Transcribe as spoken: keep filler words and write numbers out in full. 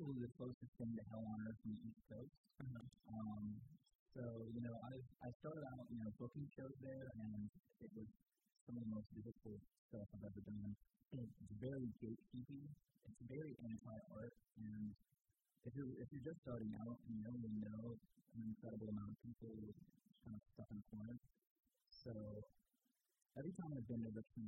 probably the closest thing to hell on earth in the East Coast. Uh-huh. Um, so, you know, I I started out, you know, booking shows there, and it was some of the most difficult stuff I've ever done. It's very gatekeeping. It's very anti-art, and if you're if you're just starting out and you don't really know an incredible amount of people kind of stuck in a corner. So every time I've been to Richmond,